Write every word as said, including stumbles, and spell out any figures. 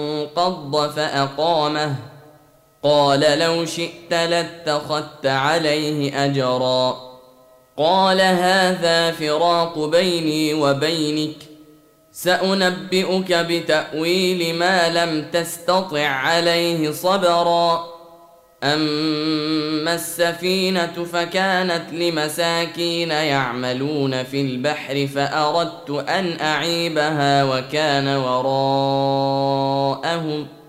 انقض فأقامه قال لو شئت لاتخذت عليه أجرا قال هذا فراق بيني وبينك سأنبئك بتأويل ما لم تستطع عليه صبرا أما السفينة فكانت لمساكين يعملون في البحر فأردت أن أعيبها وكان وراءهم